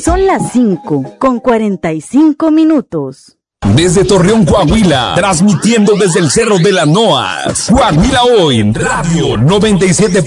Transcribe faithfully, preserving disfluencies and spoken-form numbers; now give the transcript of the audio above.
Son las cinco con cuarenta y cinco minutos. Desde Torreón, Coahuila, transmitiendo desde el Cerro de las Noas. Coahuila Hoy, Radio noventa y siete.